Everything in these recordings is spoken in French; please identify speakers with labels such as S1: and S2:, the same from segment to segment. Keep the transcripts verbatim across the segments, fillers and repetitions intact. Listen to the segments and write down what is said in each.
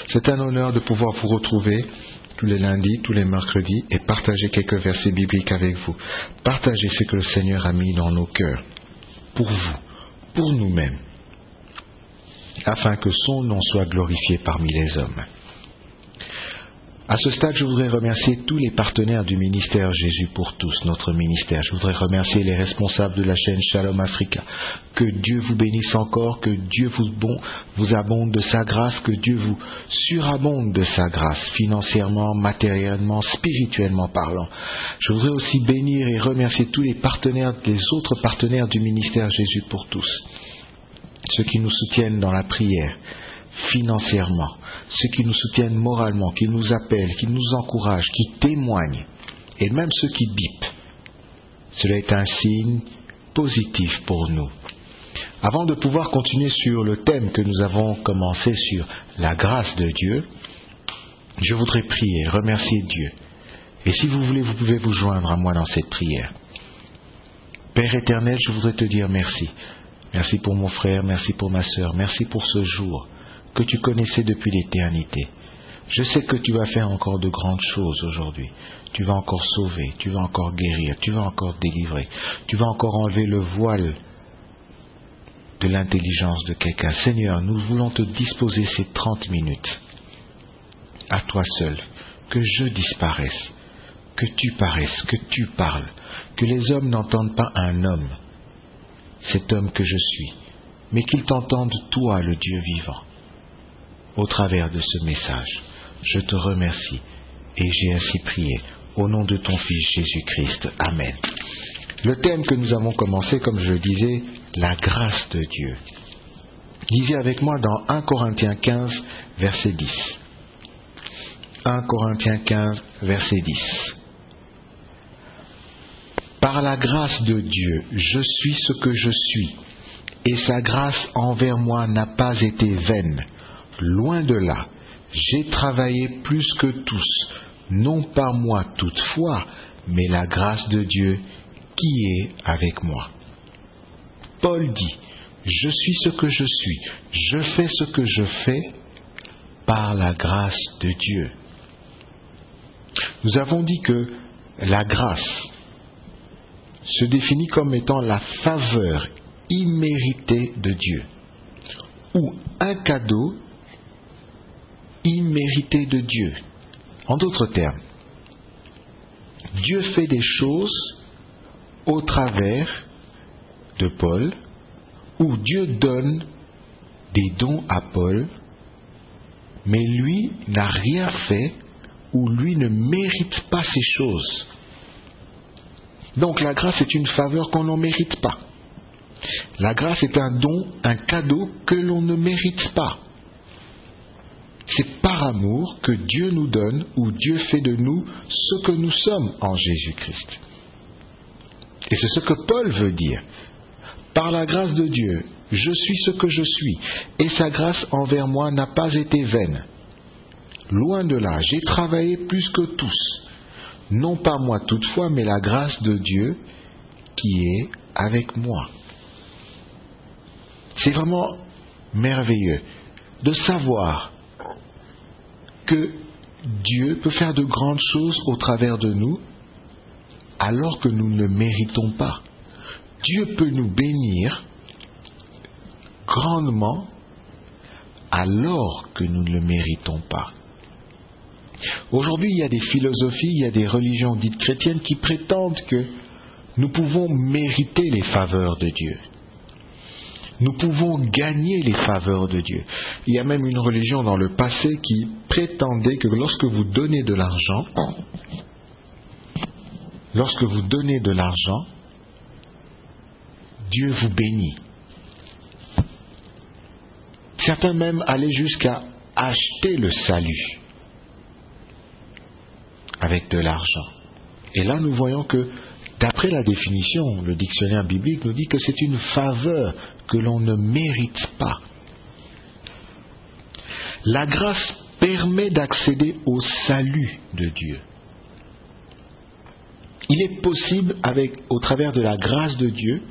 S1: C'est un honneur de pouvoir vous retrouver tous les lundis, tous les mercredis et partager quelques versets bibliques avec vous. Partager ce que le Seigneur a mis dans nos cœurs, pour vous, pour nous-mêmes, afin que son nom soit glorifié parmi les hommes. À ce stade, je voudrais remercier tous les partenaires du ministère Jésus pour tous, notre ministère. Je voudrais remercier les responsables de la chaîne Shalom Africa. Que Dieu vous bénisse encore, que Dieu vous, bon, vous abonde de sa grâce, que Dieu vous surabonde de sa grâce, financièrement, matériellement, spirituellement parlant. Je voudrais aussi bénir et remercier tous les partenaires, les autres partenaires du ministère Jésus pour tous. Ceux qui nous soutiennent dans la prière, financièrement, ceux qui nous soutiennent moralement, qui nous appellent, qui nous encouragent, qui témoignent, et même ceux qui bipent. Cela est un signe positif pour nous. Avant de pouvoir continuer sur le thème que nous avons commencé sur la grâce de Dieu, je voudrais prier, remercier Dieu. Et si vous voulez, vous pouvez vous joindre à moi dans cette prière. Père éternel, je voudrais te dire merci. Merci pour mon frère, merci pour ma sœur, merci pour ce jour que tu connaissais depuis l'éternité. Je sais que tu vas faire encore de grandes choses aujourd'hui. Tu vas encore sauver, tu vas encore guérir, tu vas encore délivrer, tu vas encore enlever le voile de l'intelligence de quelqu'un. Seigneur, nous voulons te disposer ces trente minutes à toi seul, que je disparaisse, que tu paraisses, que tu parles, que les hommes n'entendent pas un homme, cet homme que je suis, mais qu'ils t'entendent toi, le Dieu vivant. Au travers de ce message, je te remercie et j'ai ainsi prié au nom de ton Fils Jésus-Christ. Amen. Le thème que nous avons commencé, comme je le disais, la grâce de Dieu. Lisez avec moi dans un Corinthiens quinze, verset dix. un Corinthiens quinze, verset dix. Par la grâce de Dieu, je suis ce que je suis, et sa grâce envers moi n'a pas été vaine. Loin de là, j'ai travaillé plus que tous, non pas moi toutefois, mais la grâce de Dieu qui est avec moi. Paul dit, je suis ce que je suis, je fais ce que je fais par la grâce de Dieu. Nous avons dit que la grâce se définit comme étant la faveur imméritée de Dieu, ou un cadeau immérité de Dieu. En d'autres termes, Dieu fait des choses au travers de Paul, ou Dieu donne des dons à Paul, mais lui n'a rien fait, ou lui ne mérite pas ces choses. Donc la grâce est une faveur qu'on n'en mérite pas. La grâce est un don, un cadeau que l'on ne mérite pas. C'est par amour que Dieu nous donne, ou Dieu fait de nous ce que nous sommes en Jésus-Christ. Et c'est ce que Paul veut dire. Par la grâce de Dieu, je suis ce que je suis, et sa grâce envers moi n'a pas été vaine. Loin de là, j'ai travaillé plus que tous, non pas moi toutefois, mais la grâce de Dieu qui est avec moi. C'est vraiment merveilleux de savoir que Dieu peut faire de grandes choses au travers de nous alors que nous ne le méritons pas. Dieu peut nous bénir grandement alors que nous ne le méritons pas. Aujourd'hui, il y a des philosophies, il y a des religions dites chrétiennes qui prétendent que nous pouvons mériter les faveurs de Dieu. Nous pouvons gagner les faveurs de Dieu. Il y a même une religion dans le passé qui prétendait que lorsque vous donnez de l'argent, lorsque vous donnez de l'argent, Dieu vous bénit. Certains même allaient jusqu'à acheter le salut avec de l'argent. Et là, nous voyons que, d'après la définition, le dictionnaire biblique nous dit que c'est une faveur que l'on ne mérite pas. La grâce permet d'accéder au salut de Dieu. Il est possible, avec, au travers de la grâce de Dieu,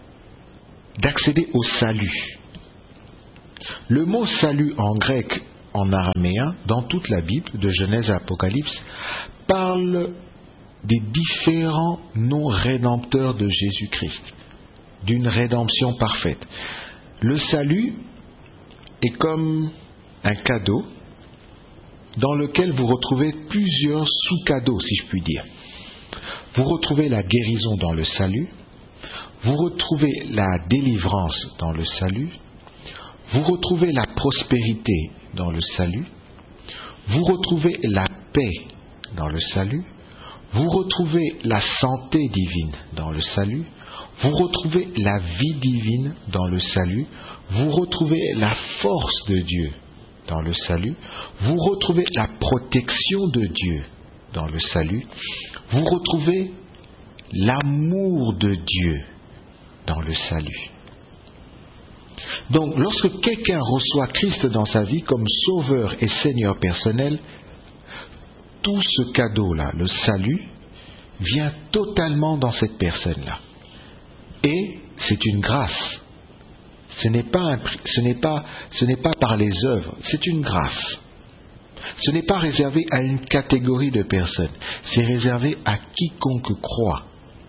S1: d'accéder au salut. Le mot salut en grec, en araméen, dans toute la Bible, de Genèse à Apocalypse, parle des différents noms rédempteurs de Jésus-Christ, d'une rédemption parfaite. Le salut est comme un cadeau dans lequel vous retrouvez plusieurs sous-cadeaux, si je puis dire. Vous retrouvez la guérison dans le salut, vous retrouvez la délivrance dans le salut, vous retrouvez la prospérité dans le salut, vous retrouvez la paix dans le salut, vous retrouvez la santé divine dans le salut, vous retrouvez la vie divine dans le salut, vous retrouvez la force de Dieu dans le salut, vous retrouvez la protection de Dieu dans le salut, vous retrouvez l'amour de Dieu dans le salut. Donc, lorsque quelqu'un reçoit Christ dans sa vie comme sauveur et Seigneur personnel, tout ce cadeau-là, le salut, vient totalement dans cette personne-là. Et c'est une grâce. Ce n'est pas, un, ce n'est pas, ce n'est pas par les œuvres, c'est une grâce. Ce n'est pas réservé à une catégorie de personnes, c'est réservé à quiconque croit.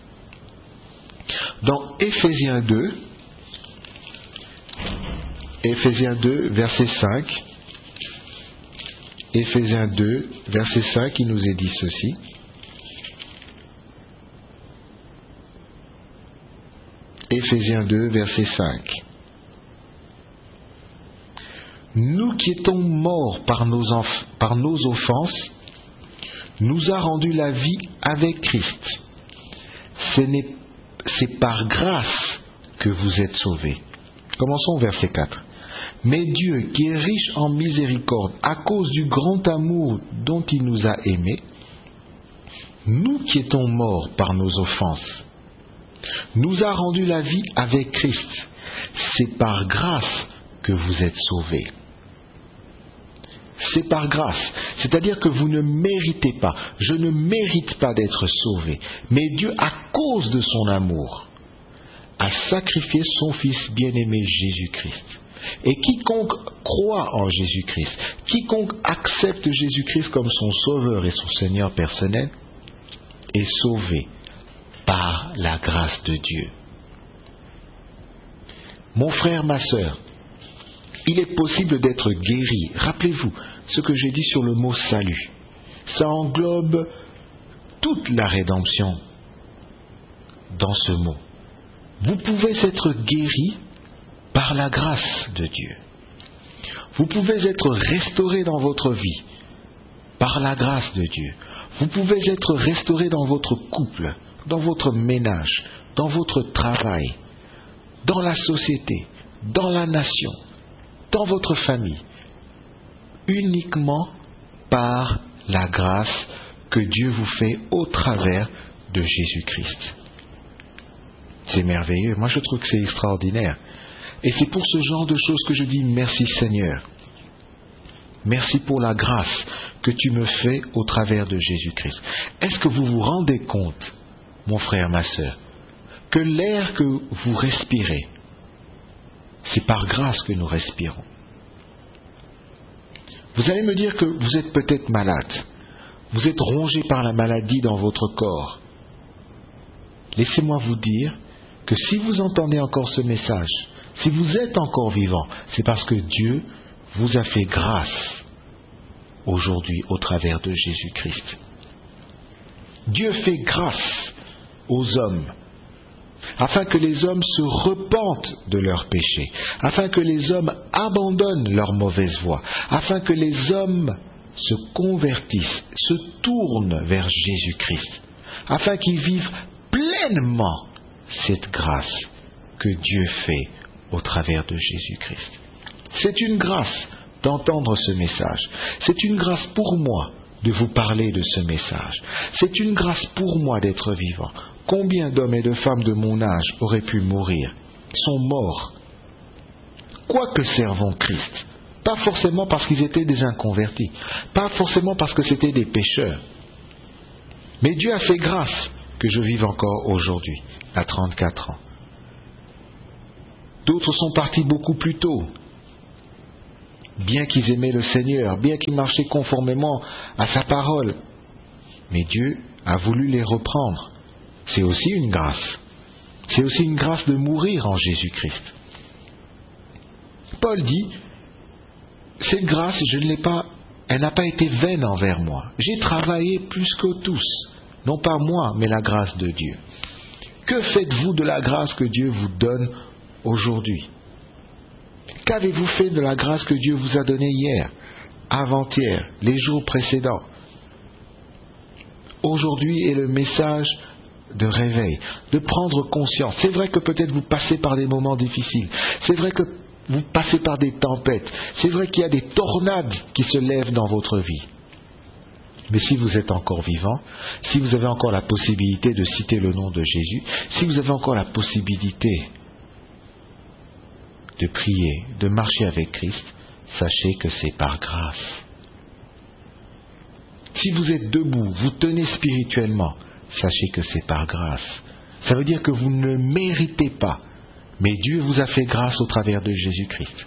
S1: Dans Éphésiens deux, Éphésiens deux, verset cinq, Éphésiens deux, verset cinq, il nous est dit ceci. Éphésiens deux, verset cinq. Nous qui étions morts par nos, enf- par nos offenses, nous a rendu la vie avec Christ. Ce n'est, c'est par grâce que vous êtes sauvés. Commençons au verset quatre. Mais Dieu, qui est riche en miséricorde, à cause du grand amour dont il nous a aimés, nous qui étions morts par nos offenses, nous a rendu la vie avec Christ. C'est par grâce que vous êtes sauvés. C'est par grâce. C'est-à-dire que vous ne méritez pas. Je ne mérite pas d'être sauvé. Mais Dieu, à cause de son amour, a sacrifié son Fils bien-aimé Jésus-Christ. Et quiconque croit en Jésus-Christ, quiconque accepte Jésus-Christ comme son Sauveur et son Seigneur personnel, est sauvé par la grâce de Dieu. Mon frère, ma sœur, il est possible d'être guéri. Rappelez-vous ce que j'ai dit sur le mot salut. Ça englobe toute la rédemption dans ce mot. Vous pouvez être guéri par la grâce de Dieu. Vous pouvez être restauré dans votre vie par la grâce de Dieu. Vous pouvez être restauré dans votre couple, dans votre ménage, dans votre travail, dans la société, dans la nation, dans votre famille, uniquement par la grâce que Dieu vous fait au travers de Jésus-Christ. C'est merveilleux. Moi, je trouve que c'est extraordinaire. Et c'est pour ce genre de choses que je dis merci Seigneur. Merci pour la grâce que tu me fais au travers de Jésus-Christ. Est-ce que vous vous rendez compte, mon frère, ma sœur, que l'air que vous respirez, c'est par grâce que nous respirons. Vous allez me dire que vous êtes peut-être malade. Vous êtes rongé par la maladie dans votre corps. Laissez-moi vous dire que si vous entendez encore ce message, si vous êtes encore vivant, c'est parce que Dieu vous a fait grâce aujourd'hui au travers de Jésus-Christ. Dieu fait grâce aux hommes afin que les hommes se repentent de leurs péchés, afin que les hommes abandonnent leur mauvaise voie, afin que les hommes se convertissent, se tournent vers Jésus-Christ, afin qu'ils vivent pleinement cette grâce que Dieu fait au travers de Jésus-Christ. C'est une grâce d'entendre ce message. C'est une grâce pour moi de vous parler de ce message. C'est une grâce pour moi d'être vivant. Combien d'hommes et de femmes de mon âge auraient pu mourir, sont morts, quoique servant Christ. Pas forcément parce qu'ils étaient des inconvertis, pas forcément parce que c'était des pécheurs. Mais Dieu a fait grâce que je vive encore aujourd'hui, à trente-quatre ans. D'autres sont partis beaucoup plus tôt. bien qu'ils aimaient le Seigneur, bien qu'ils marchaient conformément à sa parole. Mais Dieu a voulu les reprendre. C'est aussi une grâce. C'est aussi une grâce de mourir en Jésus-Christ. Paul dit, cette grâce, je ne l'ai pas, elle n'a pas été vaine envers moi. J'ai travaillé plus que tous, non pas moi, mais la grâce de Dieu. Que faites-vous de la grâce que Dieu vous donne aujourd'hui? Qu'avez-vous fait de la grâce que Dieu vous a donnée hier, avant-hier, les jours précédents? Aujourd'hui est le message de réveil, de prendre conscience. C'est vrai que peut-être vous passez par des moments difficiles. C'est vrai que vous passez par des tempêtes. C'est vrai qu'il y a des tornades qui se lèvent dans votre vie. Mais si vous êtes encore vivant, si vous avez encore la possibilité de citer le nom de Jésus, si vous avez encore la possibilité de prier, de marcher avec Christ, sachez que c'est par grâce. Si vous êtes debout, vous tenez spirituellement, sachez que c'est par grâce. Ça veut dire que vous ne méritez pas, mais Dieu vous a fait grâce au travers de Jésus-Christ.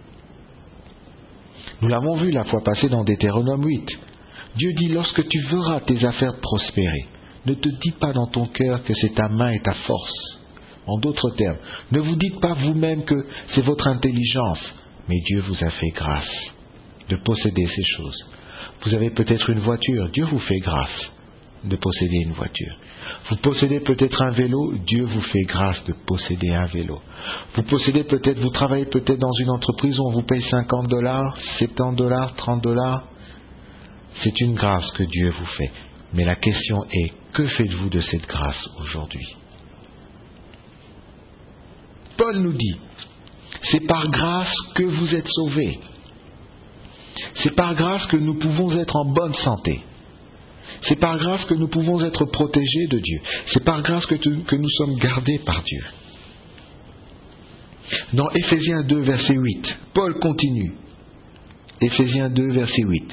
S1: Nous l'avons vu la fois passée dans Deutéronome huit. Dieu dit, lorsque tu verras tes affaires prospérer, ne te dis pas dans ton cœur que c'est ta main et ta force. En d'autres termes, ne vous dites pas vous-même que c'est votre intelligence, mais Dieu vous a fait grâce de posséder ces choses. Vous avez peut-être une voiture, Dieu vous fait grâce de posséder une voiture. Vous possédez peut-être un vélo, Dieu vous fait grâce de posséder un vélo. Vous possédez peut-être, vous travaillez peut-être dans une entreprise où on vous paye cinquante dollars, soixante-dix dollars, trente dollars. C'est une grâce que Dieu vous fait. Mais la question est, que faites-vous de cette grâce aujourd'hui? Paul nous dit, c'est par grâce que vous êtes sauvés. C'est par grâce que nous pouvons être en bonne santé. C'est par grâce que nous pouvons être protégés de Dieu. C'est par grâce que, tu, que nous sommes gardés par Dieu. Dans Éphésiens deux, verset huit, Paul continue. Éphésiens deux, verset huit.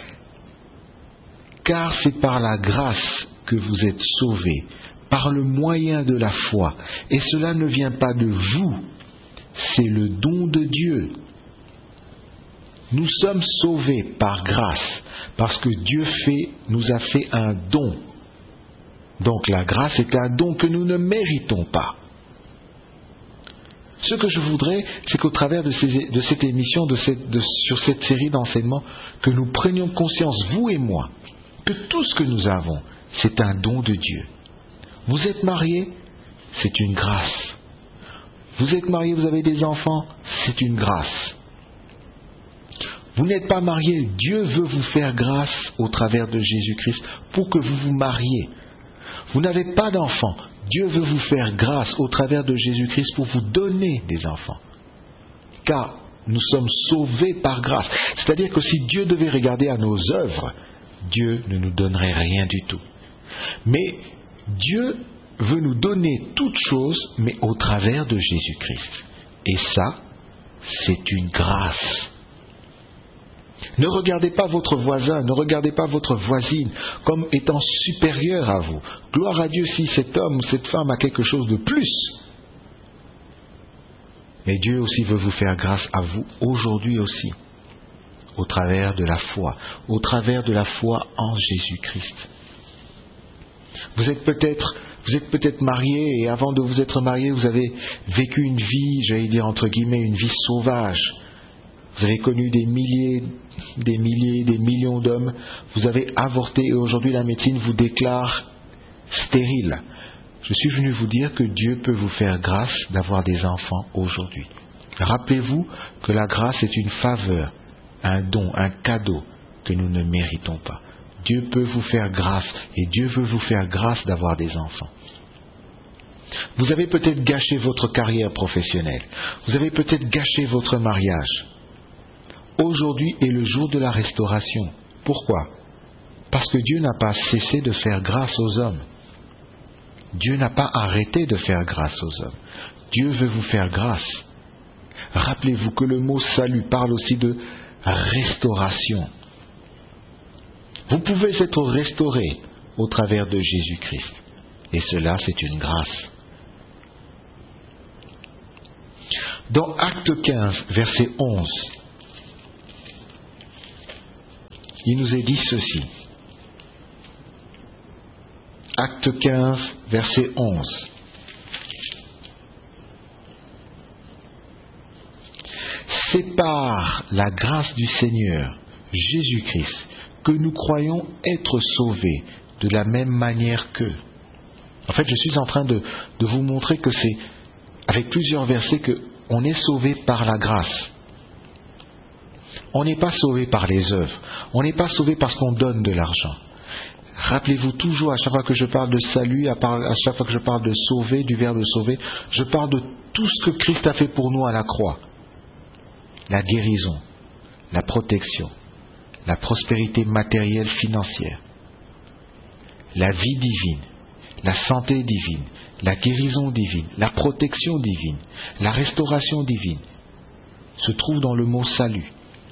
S1: Car c'est par la grâce que vous êtes sauvés, par le moyen de la foi. Et cela ne vient pas de vous, c'est le don de Dieu. Nous sommes sauvés par grâce, parce que Dieu fait, nous a fait un don. Donc la grâce est un don que nous ne méritons pas. Ce que je voudrais, c'est qu'au travers de, ces, de cette émission, de cette, de, sur cette série d'enseignements, que nous prenions conscience, vous et moi, que tout ce que nous avons, c'est un don de Dieu. Vous êtes mariés, c'est une grâce. Vous êtes mariés, vous avez des enfants, c'est une grâce. Vous n'êtes pas marié, Dieu veut vous faire grâce au travers de Jésus-Christ pour que vous vous mariez. Vous n'avez pas d'enfants, Dieu veut vous faire grâce au travers de Jésus-Christ pour vous donner des enfants. Car nous sommes sauvés par grâce. C'est-à-dire que si Dieu devait regarder à nos œuvres, Dieu ne nous donnerait rien du tout. Mais Dieu veut nous donner toutes choses, mais au travers de Jésus-Christ. Et ça, c'est une grâce. Ne regardez pas votre voisin, ne regardez pas votre voisine comme étant supérieur à vous. Gloire à Dieu si cet homme ou cette femme a quelque chose de plus. Mais Dieu aussi veut vous faire grâce à vous aujourd'hui aussi, au travers de la foi, au travers de la foi en Jésus-Christ. Vous êtes peut-être, vous êtes peut-être marié et avant de vous être marié, vous avez vécu une vie, j'allais dire entre guillemets, une vie sauvage. Vous avez connu des milliers, des milliers, des millions d'hommes. Vous avez avorté et aujourd'hui la médecine vous déclare stérile. Je suis venu vous dire que Dieu peut vous faire grâce d'avoir des enfants aujourd'hui. Rappelez-vous que la grâce est une faveur, un don, un cadeau que nous ne méritons pas. Dieu peut vous faire grâce et Dieu veut vous faire grâce d'avoir des enfants. Vous avez peut-être gâché votre carrière professionnelle. Vous avez peut-être gâché votre mariage. Aujourd'hui est le jour de la restauration. Pourquoi? Parce que Dieu n'a pas cessé de faire grâce aux hommes. Dieu n'a pas arrêté de faire grâce aux hommes. Dieu veut vous faire grâce. Rappelez-vous que le mot salut parle aussi de restauration. Vous pouvez être restauré au travers de Jésus-Christ. Et cela, c'est une grâce. Dans Acte quinze, verset onze, il nous est dit ceci. Acte quinze, verset onze. C'est par la grâce du Seigneur Jésus-Christ que nous croyons être sauvés de la même manière qu'eux. En fait, je suis en train de, de vous montrer que c'est avec plusieurs versets qu'on est sauvé par la grâce. On n'est pas sauvé par les œuvres. On n'est pas sauvé parce qu'on donne de l'argent. Rappelez-vous toujours, à chaque fois que je parle de salut, à chaque fois que je parle de sauver, du verbe sauver, je parle de tout ce que Christ a fait pour nous à la croix. La guérison, la protection, la prospérité matérielle financière, la vie divine, la santé divine, la guérison divine, la protection divine, la restauration divine, se trouve dans le mot salut.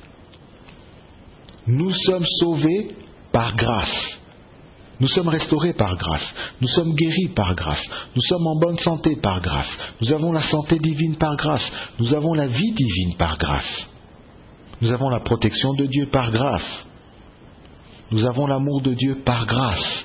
S1: Nous sommes sauvés par grâce. Nous sommes restaurés par grâce. Nous sommes guéris par grâce. Nous sommes en bonne santé par grâce. Nous avons la santé divine par grâce. Nous avons la vie divine par grâce. Nous avons la protection de Dieu par grâce. Nous avons l'amour de Dieu par grâce.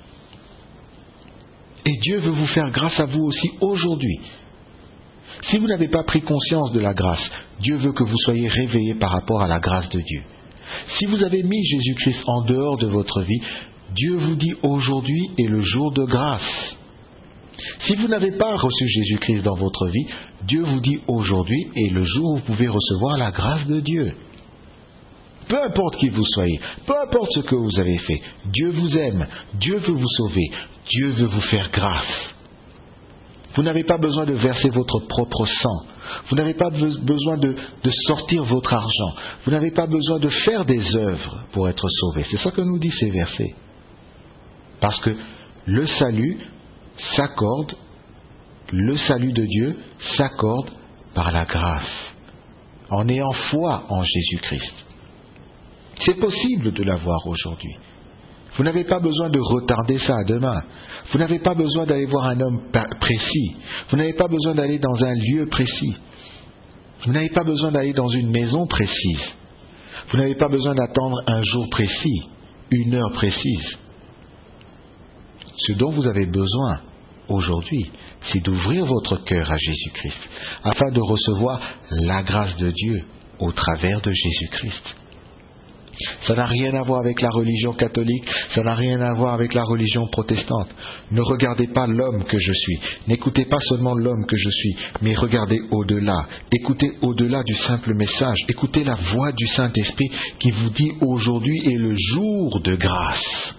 S1: Et Dieu veut vous faire grâce à vous aussi aujourd'hui. Si vous n'avez pas pris conscience de la grâce, Dieu veut que vous soyez réveillés par rapport à la grâce de Dieu. Si vous avez mis Jésus-Christ en dehors de votre vie, Dieu vous dit aujourd'hui est le jour de grâce. Si vous n'avez pas reçu Jésus-Christ dans votre vie, Dieu vous dit aujourd'hui est le jour où vous pouvez recevoir la grâce de Dieu. Peu importe qui vous soyez, peu importe ce que vous avez fait, Dieu vous aime, Dieu veut vous sauver, Dieu veut vous faire grâce. Vous n'avez pas besoin de verser votre propre sang. Vous n'avez pas besoin de, de sortir votre argent. Vous n'avez pas besoin de faire des œuvres pour être sauvé. C'est ça que nous dit ces versets. Parce que le salut s'accorde, le salut de Dieu s'accorde par la grâce, en ayant foi en Jésus-Christ. C'est possible de l'avoir aujourd'hui. Vous n'avez pas besoin de retarder ça à demain. Vous n'avez pas besoin d'aller voir un homme précis. Vous n'avez pas besoin d'aller dans un lieu précis. Vous n'avez pas besoin d'aller dans une maison précise. Vous n'avez pas besoin d'attendre un jour précis, une heure précise. Ce dont vous avez besoin aujourd'hui, c'est d'ouvrir votre cœur à Jésus-Christ, afin de recevoir la grâce de Dieu au travers de Jésus-Christ. Ça n'a rien à voir avec la religion catholique, ça n'a rien à voir avec la religion protestante. Ne regardez pas l'homme que je suis, n'écoutez pas seulement l'homme que je suis, mais regardez au-delà, écoutez au-delà du simple message, écoutez la voix du Saint-Esprit qui vous dit aujourd'hui est le jour de grâce.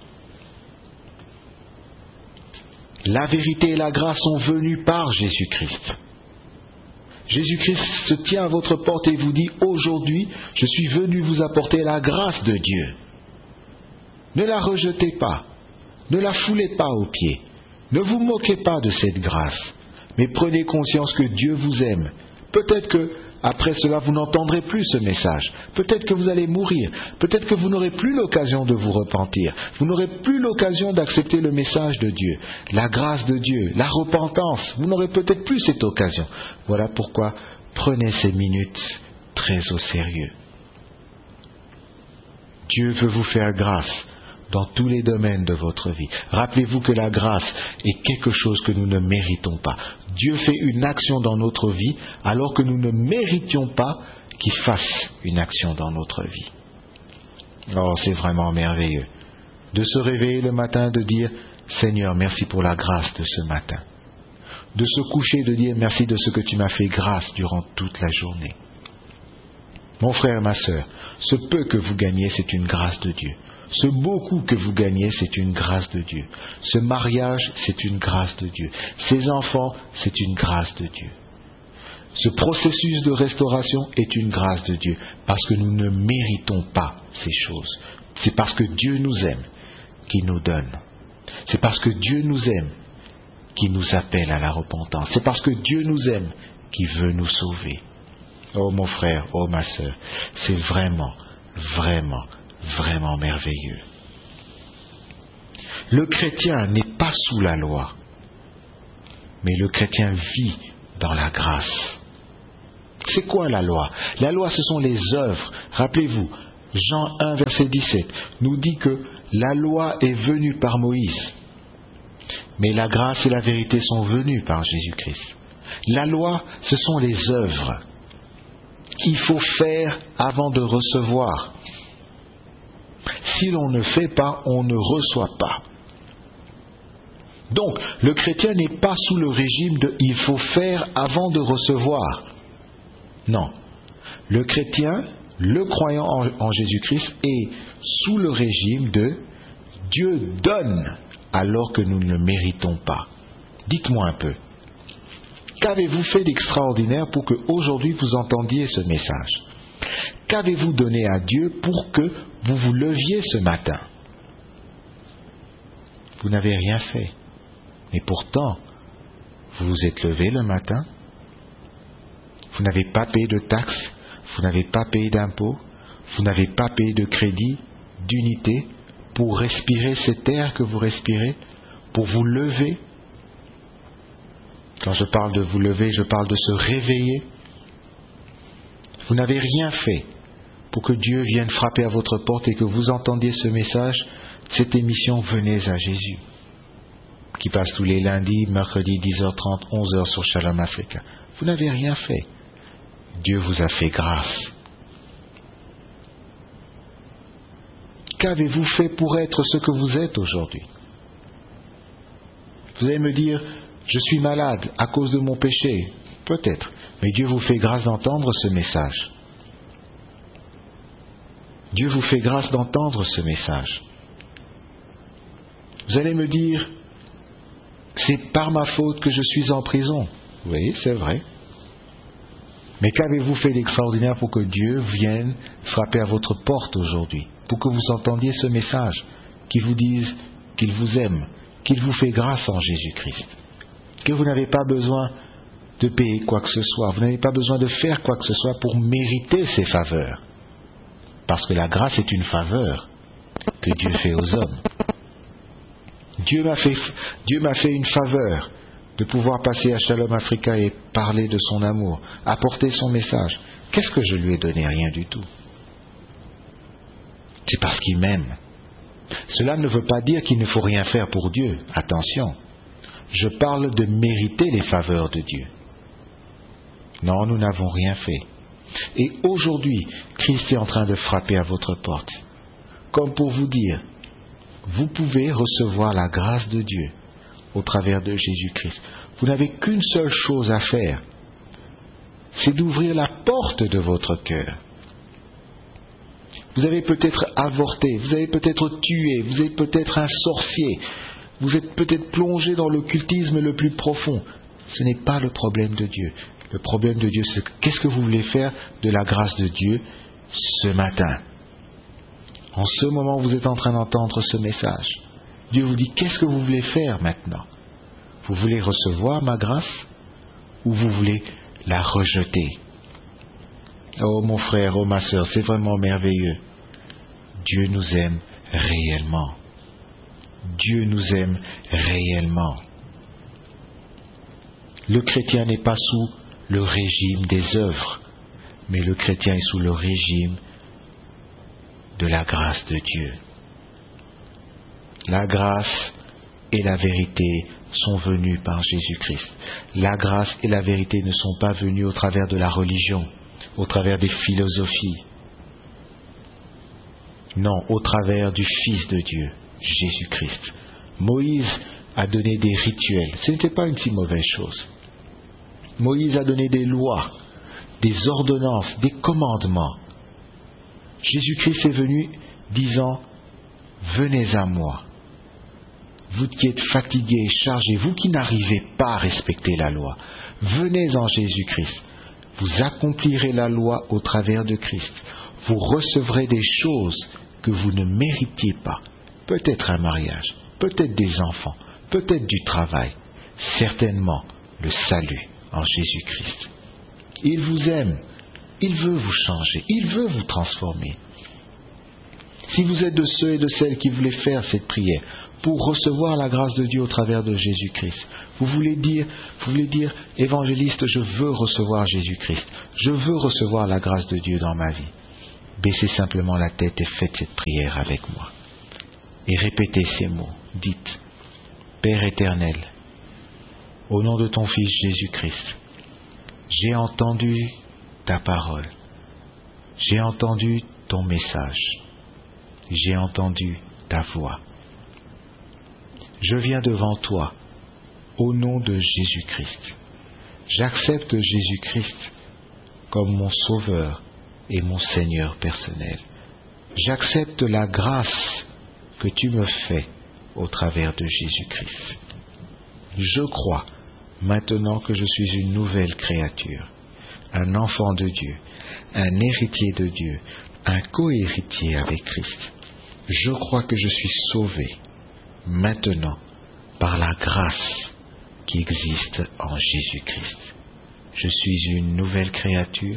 S1: La vérité et la grâce sont venues par Jésus-Christ. Jésus-Christ se tient à votre porte et vous dit « Aujourd'hui, je suis venu vous apporter la grâce de Dieu. » Ne la rejetez pas, ne la foulez pas aux pieds, ne vous moquez pas de cette grâce, mais prenez conscience que Dieu vous aime. Peut-être que après cela, vous n'entendrez plus ce message. Peut-être que vous allez mourir. Peut-être que vous n'aurez plus l'occasion de vous repentir. Vous n'aurez plus l'occasion d'accepter le message de Dieu, la grâce de Dieu, la repentance. Vous n'aurez peut-être plus cette occasion. Voilà pourquoi prenez ces minutes très au sérieux. Dieu veut vous faire grâce dans tous les domaines de votre vie. Rappelez-vous que la grâce est quelque chose que nous ne méritons pas. Dieu fait une action dans notre vie alors que nous ne méritions pas qu'il fasse une action dans notre vie. Oh, c'est vraiment merveilleux de se réveiller le matin, de dire « Seigneur, merci pour la grâce de ce matin ». De se coucher, de dire « Merci de ce que tu m'as fait grâce durant toute la journée ». Mon frère, ma sœur, ce peu que vous gagnez, c'est une grâce de Dieu. Ce beaucoup que vous gagnez, c'est une grâce de Dieu. Ce mariage, c'est une grâce de Dieu. Ces enfants, c'est une grâce de Dieu. Ce processus de restauration est une grâce de Dieu, parce que nous ne méritons pas ces choses. C'est parce que Dieu nous aime qu'il nous donne. C'est parce que Dieu nous aime qu'il nous appelle à la repentance. C'est parce que Dieu nous aime qu'il veut nous sauver. Oh mon frère, oh ma sœur, c'est vraiment, vraiment, vraiment merveilleux. Le chrétien n'est pas sous la loi, mais le chrétien vit dans la grâce. C'est quoi la loi? La loi, ce sont les œuvres. Rappelez-vous, Jean un, verset dix-sept, nous dit que la loi est venue par Moïse, mais la grâce et la vérité sont venues par Jésus-Christ. La loi, ce sont les œuvres qu'il faut faire avant de recevoir. Si l'on ne fait pas, on ne reçoit pas. Donc, le chrétien n'est pas sous le régime de « il faut faire avant de recevoir ». Non. Le chrétien, le croyant en, en Jésus-Christ, est sous le régime de « Dieu donne alors que nous ne le méritons pas ». Dites-moi un peu. Qu'avez-vous fait d'extraordinaire pour qu'aujourd'hui vous entendiez ce message? Qu'avez-vous donné à Dieu pour que vous vous leviez ce matin? Vous n'avez rien fait. Et pourtant, vous vous êtes levé le matin. Vous n'avez pas payé de taxes, vous n'avez pas payé d'impôts, vous n'avez pas payé de crédit, d'unité, pour respirer cet air que vous respirez, pour vous lever. Quand je parle de vous lever, je parle de se réveiller. Vous n'avez rien fait pour que Dieu vienne frapper à votre porte et que vous entendiez ce message, cette émission « Venez à Jésus » qui passe tous les lundis, mercredis, dix heures trente, onze heures sur Shalom Africa. Vous n'avez rien fait. Dieu vous a fait grâce. Qu'avez-vous fait pour être ce que vous êtes aujourd'hui? Vous allez me dire, je suis malade à cause de mon péché. Peut-être. Mais Dieu vous fait grâce d'entendre ce message. Dieu vous fait grâce d'entendre ce message. Vous allez me dire, c'est par ma faute que je suis en prison. Oui, c'est vrai. Mais qu'avez-vous fait d'extraordinaire pour que Dieu vienne frapper à votre porte aujourd'hui, pour que vous entendiez ce message, qui vous dise qu'il vous aime, qu'il vous fait grâce en Jésus-Christ, que vous n'avez pas besoin de payer quoi que ce soit, vous n'avez pas besoin de faire quoi que ce soit pour mériter ces faveurs, parce que la grâce est une faveur que Dieu fait aux hommes. Dieu m'a fait, Dieu m'a fait une faveur de pouvoir passer à Shalom Africa et parler de son amour, apporter son message. Qu'est-ce que je lui ai donné? Rien du tout. C'est parce qu'il m'aime. Cela ne veut pas dire qu'il ne faut rien faire pour Dieu. Attention. Je parle de mériter les faveurs de Dieu. Non, nous n'avons rien fait. Et aujourd'hui, Christ est en train de frapper à votre porte. Comme pour vous dire, vous pouvez recevoir la grâce de Dieu au travers de Jésus-Christ. Vous n'avez qu'une seule chose à faire, c'est d'ouvrir la porte de votre cœur. Vous avez peut-être avorté, vous avez peut-être tué, vous êtes peut-être un sorcier, vous êtes peut-être plongé dans l'occultisme le plus profond. Ce n'est pas le problème de Dieu. Le problème de Dieu, c'est qu'est-ce que vous voulez faire de la grâce de Dieu ce matin? En ce moment, vous êtes en train d'entendre ce message. Dieu vous dit, qu'est-ce que vous voulez faire maintenant? Vous voulez recevoir ma grâce ou vous voulez la rejeter? Oh mon frère, oh ma sœur, c'est vraiment merveilleux. Dieu nous aime réellement. Dieu nous aime réellement. Le chrétien n'est pas sous le régime des œuvres, mais le chrétien est sous le régime de la grâce de Dieu. La grâce et la vérité sont venues par Jésus-Christ. La grâce et la vérité ne sont pas venues au travers de la religion, au travers des philosophies. Non, au travers du Fils de Dieu, Jésus-Christ. Moïse a donné des rituels. Ce n'était pas une si mauvaise chose. Moïse a donné des lois, des ordonnances, des commandements. Jésus-Christ est venu disant, venez à moi. Vous qui êtes fatigués, chargés, vous qui n'arrivez pas à respecter la loi, venez en Jésus-Christ. Vous accomplirez la loi au travers de Christ. Vous recevrez des choses que vous ne méritiez pas. Peut-être un mariage, peut-être des enfants, peut-être du travail. Certainement le salut en Jésus-Christ. Il vous aime. Il veut vous changer. Il veut vous transformer. Si vous êtes de ceux et de celles qui voulaient faire cette prière pour recevoir la grâce de Dieu au travers de Jésus-Christ, vous voulez dire, vous voulez dire, évangéliste, je veux recevoir Jésus-Christ. Je veux recevoir la grâce de Dieu dans ma vie. baissez simplement la tête et faites cette prière avec moi. Et répétez ces mots. Dites, Père éternel, au nom de ton Fils Jésus-Christ, j'ai entendu ta parole, j'ai entendu ton message, j'ai entendu ta voix. Je viens devant toi, au nom de Jésus-Christ. J'accepte Jésus-Christ comme mon Sauveur et mon Seigneur personnel. J'accepte la grâce que tu me fais au travers de Jésus-Christ. Je crois maintenant que je suis une nouvelle créature, un enfant de Dieu, un héritier de Dieu, un co-héritier avec Christ. Je crois que je suis sauvé maintenant par la grâce qui existe en Jésus-Christ. Je suis une nouvelle créature,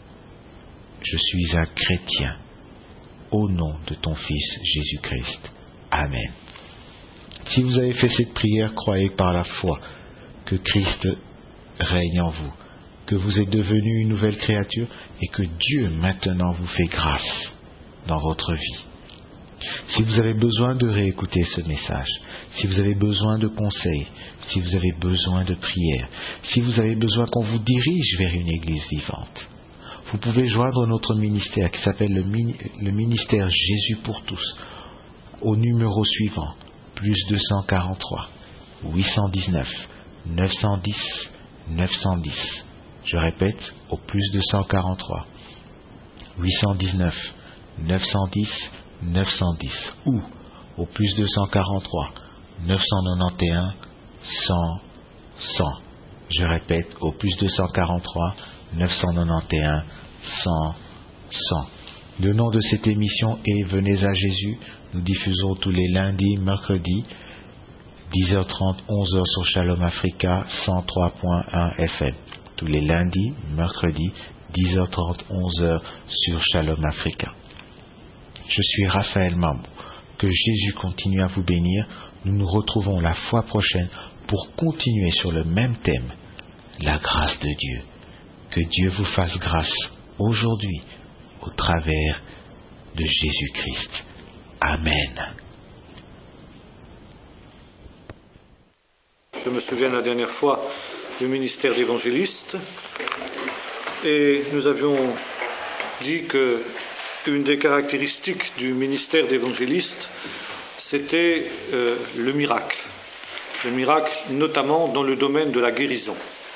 S1: je suis un chrétien, au nom de ton Fils Jésus-Christ. Amen. Si vous avez fait cette prière, croyez par la foi que Christ règne en vous, que vous êtes devenu une nouvelle créature et que Dieu maintenant vous fait grâce dans votre vie. Si vous avez besoin de réécouter ce message, si vous avez besoin de conseils, si vous avez besoin de prières, si vous avez besoin qu'on vous dirige vers une église vivante, vous pouvez joindre notre ministère qui s'appelle le, mini, le ministère Jésus pour tous au numéro suivant, plus deux cent quarante-trois, huit cent dix-neuf, neuf cent dix, neuf cent dix. Je répète, au plus deux cent quarante-trois, huit cent dix-neuf, neuf cent dix, neuf cent dix, ou au plus deux cent quarante-trois, neuf cent quatre-vingt-onze, cent, cent. Je répète, au plus deux cent quarante-trois, neuf cent quatre-vingt-onze, cent, cent. Le nom de cette émission est Venez à Jésus. Nous diffusons tous les lundis, mercredis, dix heures trente, onze heures sur Shalom Africa, cent trois point un F M. Tous les lundis, mercredis, dix heures trente, onze heures sur Shalom Africa. Je suis Raphaël Mamou. Que Jésus continue à vous bénir. Nous nous retrouvons la fois prochaine pour continuer sur le même thème, la grâce de Dieu. Que Dieu vous fasse grâce aujourd'hui au travers de Jésus-Christ. Amen.
S2: Je me souviens la dernière fois du ministère d'évangéliste et nous avions dit que une des caractéristiques du ministère d'évangéliste, c'était euh, le miracle. Le miracle, notamment dans le domaine de la guérison.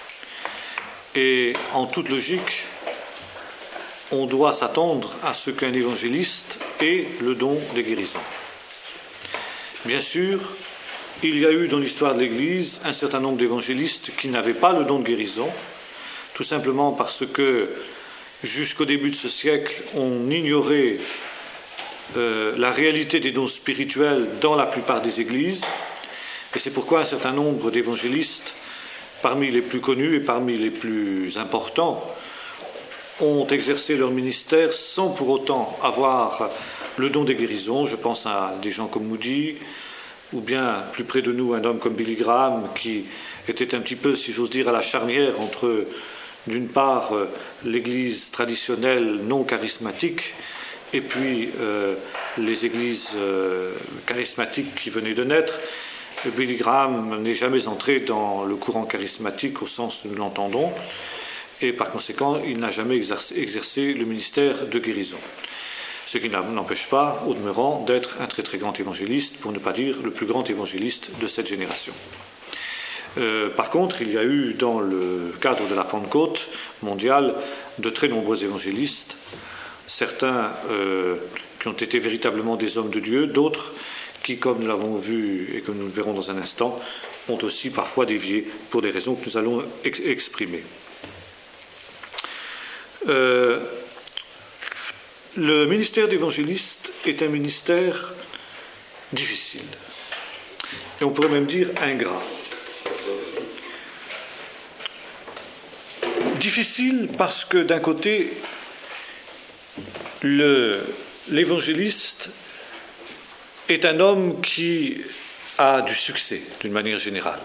S2: Et en toute logique, on doit s'attendre à ce qu'un évangéliste ait le don de guérison. Bien sûr, il y a eu dans l'histoire de l'Église un certain nombre d'évangélistes qui n'avaient pas le don de guérison, tout simplement parce que jusqu'au début de ce siècle, on ignorait euh, la réalité des dons spirituels dans la plupart des églises, et c'est pourquoi un certain nombre d'évangélistes, parmi les plus connus et parmi les plus importants, ont exercé leur ministère sans pour autant avoir le don des guérisons. Je pense à des gens comme Moody, ou bien plus près de nous un homme comme Billy Graham, qui était un petit peu, si j'ose dire, à la charnière entre, d'une part, l'église traditionnelle non charismatique, et puis euh, les églises euh, charismatiques qui venaient de naître. Billy Graham n'est jamais entré dans le courant charismatique au sens où nous l'entendons, et par conséquent, il n'a jamais exercé, exercé le ministère de guérison. Ce qui n'empêche pas, au demeurant, d'être un très très grand évangéliste, pour ne pas dire le plus grand évangéliste de cette génération. Euh, par contre, il y a eu dans le cadre de la Pentecôte mondiale de très nombreux évangélistes, certains euh, qui ont été véritablement des hommes de Dieu, d'autres qui, comme nous l'avons vu et comme nous le verrons dans un instant, ont aussi parfois dévié pour des raisons que nous allons ex- exprimer. Euh, le ministère d'évangéliste est un ministère difficile, et on pourrait même dire ingrat. Difficile parce que d'un côté, le, l'évangéliste est un homme qui a du succès d'une manière générale.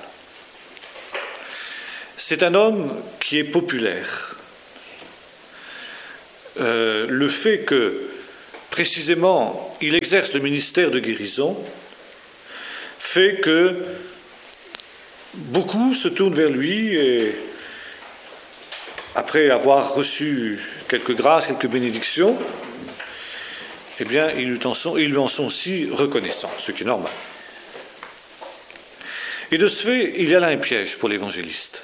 S2: C'est un homme qui est populaire. euh, le fait que, précisément, il exerce le ministère de guérison, fait que beaucoup se tournent vers lui et, après avoir reçu quelques grâces, quelques bénédictions, eh bien, ils lui en sont, ils lui en sont aussi reconnaissants, ce qui est normal. Et de ce fait, il y a là un piège pour l'évangéliste.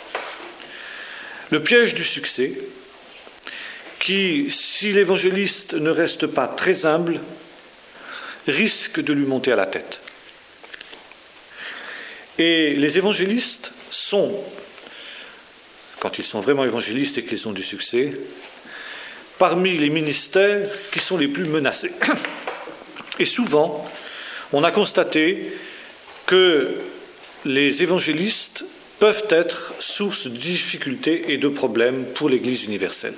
S2: Le piège du succès, qui, si l'évangéliste ne reste pas très humble, risque de lui monter à la tête. Et les évangélistes sont, quand ils sont vraiment évangélistes et qu'ils ont du succès, parmi les ministères qui sont les plus menacés. Et souvent, on a constaté que les évangélistes peuvent être source de difficultés et de problèmes pour l'Église universelle.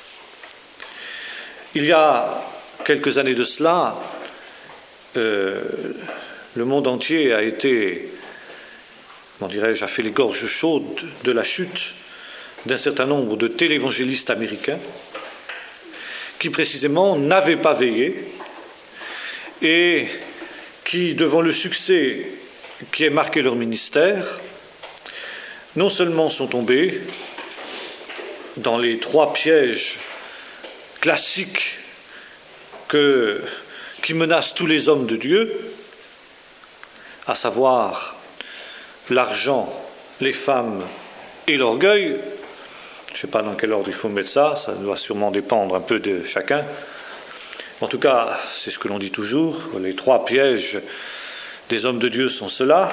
S2: Il y a quelques années de cela, euh, le monde entier a été, comment dirais-je, a fait les gorges chaudes de la chute d'un certain nombre de télévangélistes américains qui précisément n'avaient pas veillé et qui, devant le succès qui a marqué leur ministère, non seulement sont tombés dans les trois pièges classiques que, qui menacent tous les hommes de Dieu, à savoir l'argent, les femmes et l'orgueil. Je ne sais pas dans quel ordre il faut mettre ça, ça doit sûrement dépendre un peu de chacun. En tout cas, c'est ce que l'on dit toujours, les trois pièges des hommes de Dieu sont ceux-là.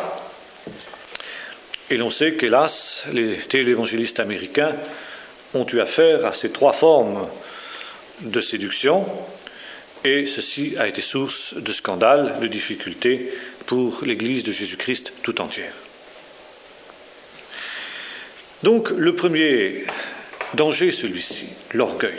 S2: Et l'on sait qu'hélas, les télévangélistes américains ont eu affaire à ces trois formes de séduction, et ceci a été source de scandales, de difficultés pour l'Église de Jésus-Christ tout entière. Donc, le premier danger est celui-ci, l'orgueil.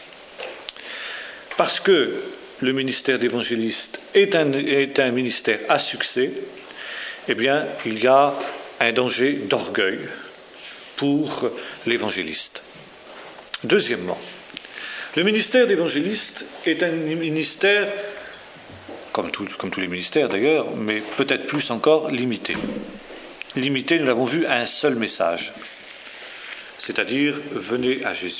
S2: Parce que le ministère d'évangéliste est un, est un ministère à succès, eh bien, il y a un danger d'orgueil pour l'évangéliste. Deuxièmement, le ministère d'évangéliste est un ministère, comme, tout, comme tous les ministères d'ailleurs, mais peut-être plus encore limité. Limité, nous l'avons vu, à un seul message, c'est-à-dire « venez à Jésus ».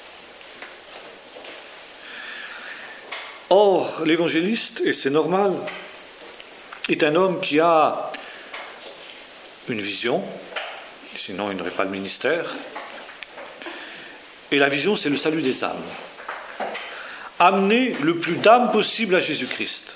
S2: Or, l'évangéliste, et c'est normal, est un homme qui a une vision, sinon il n'aurait pas de ministère. Et la vision, c'est le salut des âmes. Amener le plus d'âmes possible à Jésus-Christ.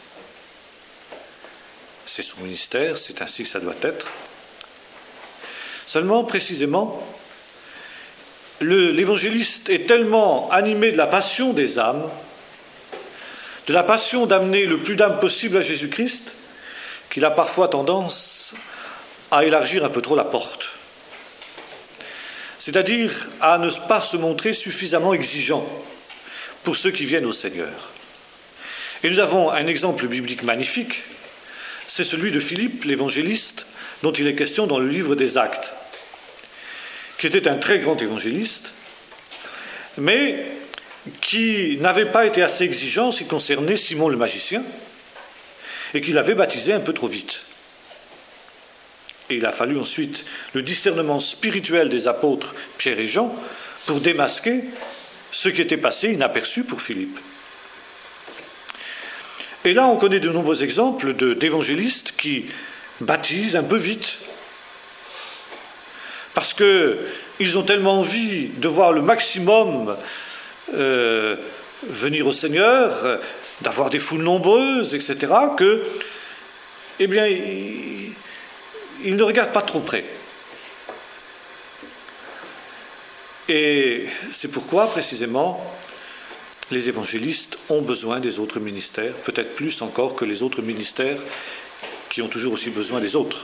S2: C'est son ministère, c'est ainsi que ça doit être. Seulement, précisément, le, l'évangéliste est tellement animé de la passion des âmes, de la passion d'amener le plus d'âmes possible à Jésus-Christ, qu'il a parfois tendance à élargir un peu trop la porte. C'est-à-dire à ne pas se montrer suffisamment exigeant pour ceux qui viennent au Seigneur. Et nous avons un exemple biblique magnifique, c'est celui de Philippe, l'évangéliste, dont il est question dans le livre des Actes, qui était un très grand évangéliste, mais qui n'avait pas été assez exigeant en ce qui concernait Simon le magicien, et qui l'avait baptisé un peu trop vite. Et il a fallu ensuite le discernement spirituel des apôtres Pierre et Jean pour démasquer ce qui était passé inaperçu pour Philippe. Et là, on connaît de nombreux exemples de, d'évangélistes qui baptisent un peu vite, parce qu'ils ont tellement envie de voir le maximum euh, venir au Seigneur, d'avoir des foules nombreuses, et cetera, que, eh bien, ils, ils ne regardent pas trop près. Et c'est pourquoi, précisément, les évangélistes ont besoin des autres ministères, peut-être plus encore que les autres ministères qui ont toujours aussi besoin des autres.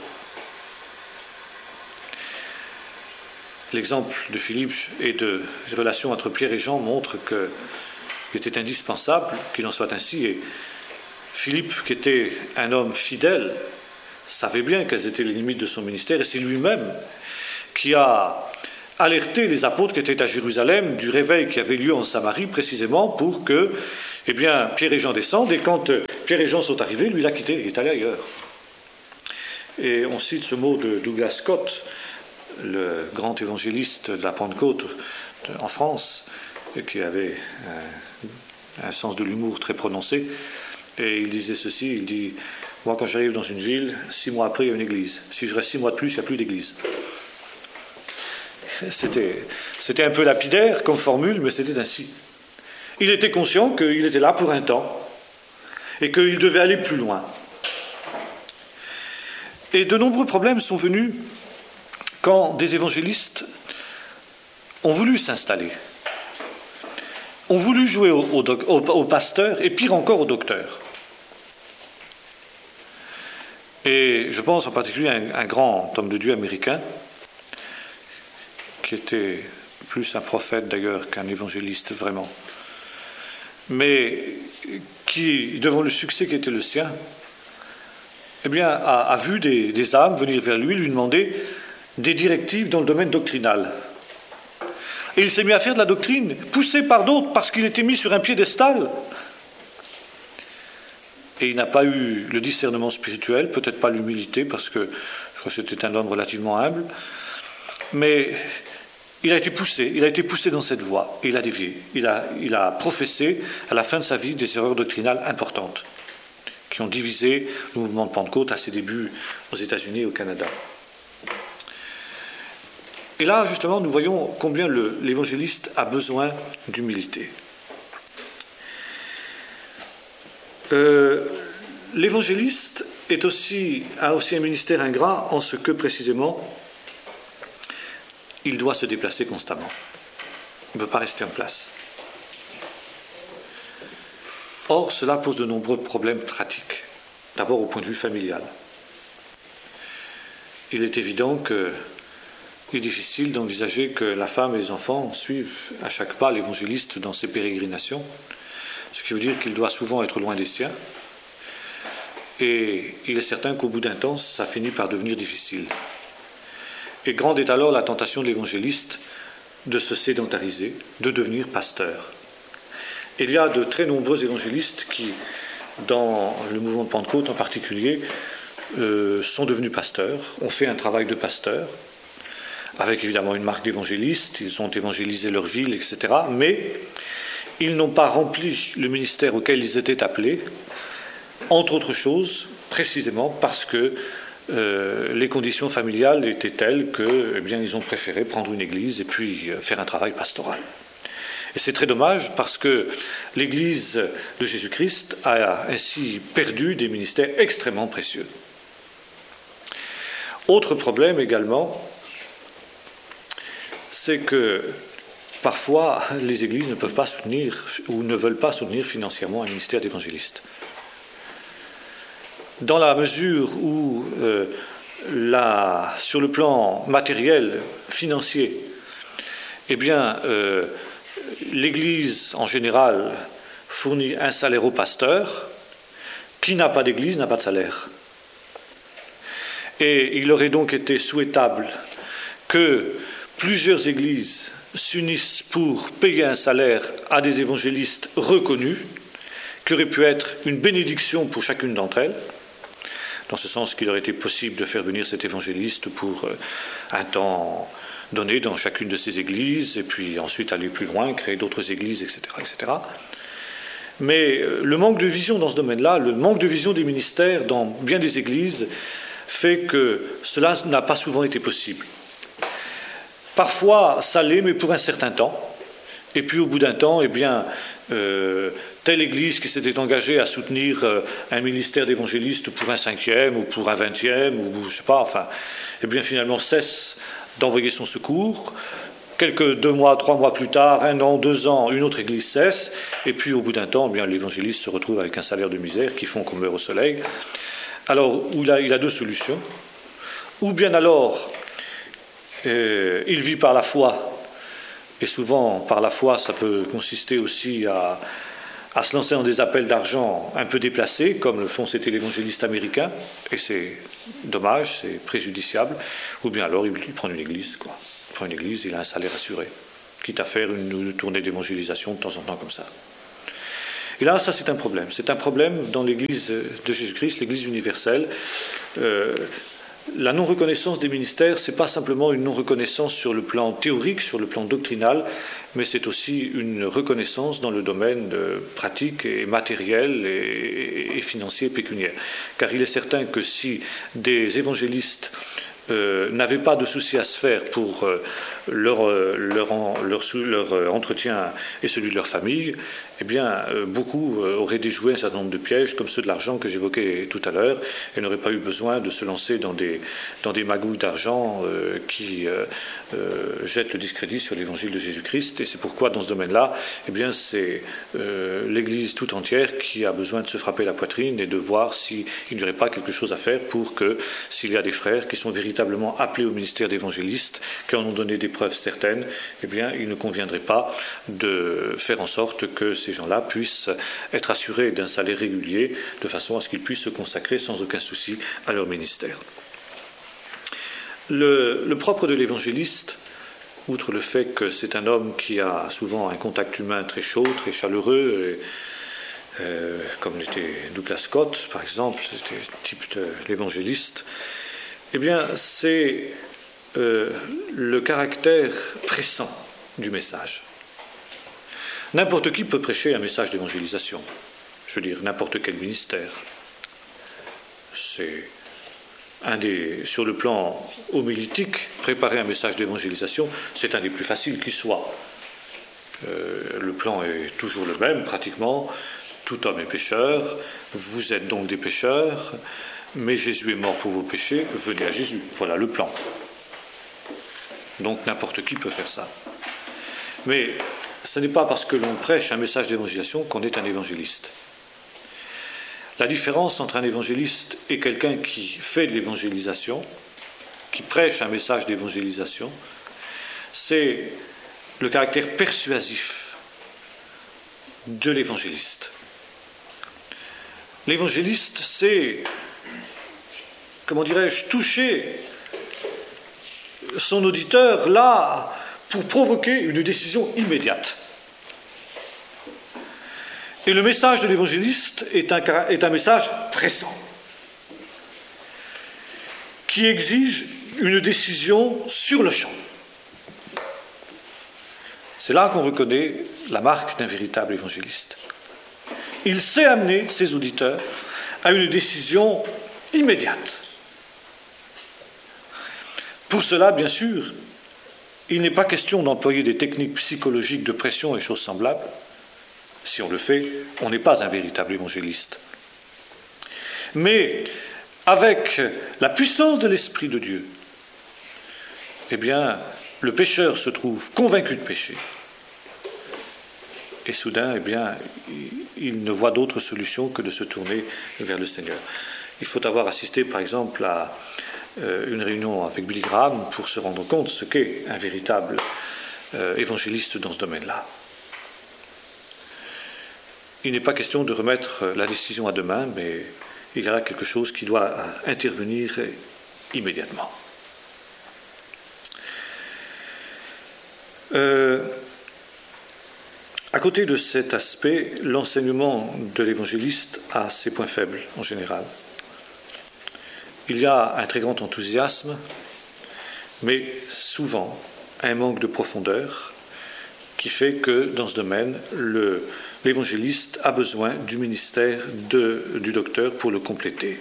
S2: L'exemple de Philippe et de les relations entre Pierre et Jean montre qu'il était indispensable qu'il en soit ainsi. Et Philippe, qui était un homme fidèle, savait bien quelles étaient les limites de son ministère, et c'est lui-même qui a alerté les apôtres qui étaient à Jérusalem du réveil qui avait lieu en Samarie, précisément pour que, eh bien, Pierre et Jean descendent, et quand Pierre et Jean sont arrivés, lui, il a quitté, il est allé ailleurs. Et on cite ce mot de Douglas Scott, le grand évangéliste de la Pentecôte en France, qui avait un, un sens de l'humour très prononcé, et il disait ceci, il dit « Moi, quand j'arrive dans une ville, six mois après, il y a une église. Si je reste six mois de plus, il n'y a plus d'église. » C'était, c'était un peu lapidaire comme formule, mais c'était ainsi. Il était conscient qu'il était là pour un temps, et qu'il devait aller plus loin. Et de nombreux problèmes sont venus quand des évangélistes ont voulu s'installer, ont voulu jouer au, au, au, au pasteur, et pire encore au docteur. Et je pense en particulier à un, un grand homme de Dieu américain, qui était plus un prophète d'ailleurs qu'un évangéliste vraiment, mais qui, devant le succès qui était le sien, eh bien, a, a vu des, des âmes venir vers lui, lui demander des directives dans le domaine doctrinal. Et il s'est mis à faire de la doctrine, poussé par d'autres, parce qu'il était mis sur un piédestal. Et il n'a pas eu le discernement spirituel, peut-être pas l'humilité, parce que je crois que c'était un homme relativement humble, mais il a été poussé, il a été poussé dans cette voie, et il a dévié. Il a, il a professé, à la fin de sa vie, des erreurs doctrinales importantes, qui ont divisé le mouvement de Pentecôte à ses débuts aux États-Unis et au Canada. Et là, justement, nous voyons combien le, l'évangéliste a besoin d'humilité. Euh, l'évangéliste est aussi, a aussi un ministère ingrat en ce que, précisément, il doit se déplacer constamment. Il ne peut pas rester en place. Or, cela pose de nombreux problèmes pratiques. D'abord au point de vue familial. Il est évident qu'il est difficile d'envisager que la femme et les enfants suivent à chaque pas l'évangéliste dans ses pérégrinations, ce qui veut dire qu'il doit souvent être loin des siens. Et il est certain qu'au bout d'un temps, ça finit par devenir difficile. Et grande est alors la tentation de l'évangéliste de se sédentariser, de devenir pasteur. Il y a de très nombreux évangélistes qui, dans le mouvement de Pentecôte en particulier, euh, sont devenus pasteurs, ont fait un travail de pasteur, avec évidemment une marque d'évangéliste, ils ont évangélisé leur ville, et cetera. Mais ils n'ont pas rempli le ministère auquel ils étaient appelés, entre autres choses, précisément parce que euh, les conditions familiales étaient telles que, eh bien, ils ont préféré prendre une église et puis euh, faire un travail pastoral. Et c'est très dommage parce que l'Église de Jésus-Christ a ainsi perdu des ministères extrêmement précieux. Autre problème également, c'est que parfois les Églises ne peuvent pas soutenir ou ne veulent pas soutenir financièrement un ministère d'évangéliste. Dans la mesure où, euh, la, sur le plan matériel, financier, eh bien, euh, l'Église, en général, fournit un salaire au pasteur. Qui n'a pas d'Église n'a pas de salaire. Et il aurait donc été souhaitable que plusieurs Églises s'unissent pour payer un salaire à des évangélistes reconnus, qui aurait pu être une bénédiction pour chacune d'entre elles, dans ce sens qu'il aurait été possible de faire venir cet évangéliste pour un temps donné dans chacune de ces églises, et puis ensuite aller plus loin, créer d'autres églises, et cetera, et cetera. Mais le manque de vision dans ce domaine-là, le manque de vision des ministères dans bien des églises, fait que cela n'a pas souvent été possible. Parfois, ça l'est, mais pour un certain temps. Et puis, au bout d'un temps, eh bien, euh, telle église qui s'était engagée à soutenir euh, un ministère d'évangéliste pour un cinquième ou pour un vingtième, ou je ne sais pas, enfin, eh bien, finalement, cesse d'envoyer son secours. Quelques deux mois, trois mois plus tard, un an, deux ans, une autre église cesse. Et puis, au bout d'un temps, eh bien, l'évangéliste se retrouve avec un salaire de misère qui font qu'on meurt au soleil. Alors, il a, il a deux solutions. Ou bien alors, euh, il vit par la foi. Et souvent, par la foi, ça peut consister aussi à, à se lancer dans des appels d'argent un peu déplacés, comme le font c'était l'évangéliste américain, et c'est dommage, c'est préjudiciable. Ou bien alors, il, il prend une église, quoi. prend une église, il a un salaire assuré, quitte à faire une, une tournée d'évangélisation de temps en temps comme ça. Et là, ça c'est un problème. C'est un problème dans l'Église de Jésus-Christ, l'Église universelle. Euh, la non-reconnaissance des ministères, ce n'est pas simplement une non-reconnaissance sur le plan théorique, sur le plan doctrinal, mais c'est aussi une reconnaissance dans le domaine de pratique et matériel et, et financier et pécuniaire. Car il est certain que si des évangélistes euh, n'avaient pas de souci à se faire pour euh, leur, leur, leur, leur entretien et celui de leur famille, eh bien, beaucoup auraient déjoué un certain nombre de pièges, comme ceux de l'argent que j'évoquais tout à l'heure, et n'auraient pas eu besoin de se lancer dans des, dans des magouilles d'argent euh, qui euh, euh, jettent le discrédit sur l'évangile de Jésus-Christ. Et c'est pourquoi, dans ce domaine-là, eh bien, c'est euh, l'Église tout entière qui a besoin de se frapper la poitrine et de voir s'il n'y aurait pas quelque chose à faire pour que, s'il y a des frères qui sont véritablement appelés au ministère d'évangéliste, qui en ont donné des preuves certaines, eh bien, il ne conviendrait pas de faire en sorte que ces gens-là puissent être assurés d'un salaire régulier de façon à ce qu'ils puissent se consacrer sans aucun souci à leur ministère. Le, le propre de l'évangéliste, outre le fait que c'est un homme qui a souvent un contact humain très chaud, très chaleureux, et, euh, comme l'était Douglas Scott, par exemple, c'était le type de l'évangéliste, eh bien, c'est euh, le caractère pressant du message. N'importe qui peut prêcher un message d'évangélisation. Je veux dire, n'importe quel ministère. C'est un des, sur le plan homilétique, préparer un message d'évangélisation, c'est un des plus faciles qui soit. Euh, le plan est toujours le même, pratiquement. Tout homme est pécheur. Vous êtes donc des pécheurs, mais Jésus est mort pour vos péchés. Venez à Jésus. Voilà le plan. Donc n'importe qui peut faire ça. Mais ce n'est pas parce que l'on prêche un message d'évangélisation qu'on est un évangéliste. La différence entre un évangéliste et quelqu'un qui fait de l'évangélisation, qui prêche un message d'évangélisation, c'est le caractère persuasif de l'évangéliste. L'évangéliste, c'est, comment dirais-je, toucher son auditeur là pour provoquer une décision immédiate. Et le message de l'évangéliste est un, est un message pressant, qui exige une décision sur le champ. C'est là qu'on reconnaît la marque d'un véritable évangéliste. Il sait amener ses auditeurs à une décision immédiate. Pour cela, bien sûr, il n'est pas question d'employer des techniques psychologiques de pression et choses semblables. Si on le fait, on n'est pas un véritable évangéliste. Mais avec la puissance de l'Esprit de Dieu, eh bien, le pécheur se trouve convaincu de péché. Et soudain, eh bien, il ne voit d'autre solution que de se tourner vers le Seigneur. Il faut avoir assisté, par exemple, à euh, une réunion avec Billy Graham pour se rendre compte de ce qu'est un véritable euh, évangéliste dans ce domaine-là. Il n'est pas question de remettre la décision à demain, mais il y aura quelque chose qui doit intervenir immédiatement. Euh, à côté de cet aspect, l'enseignement de l'évangéliste a ses points faibles en général. Il y a un très grand enthousiasme, mais souvent un manque de profondeur qui fait que dans ce domaine, le, l'évangéliste a besoin du ministère de, du docteur pour le compléter.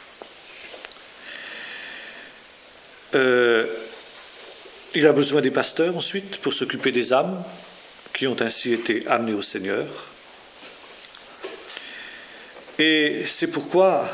S2: Euh, il a besoin des pasteurs ensuite pour s'occuper des âmes qui ont ainsi été amenées au Seigneur. Et c'est pourquoi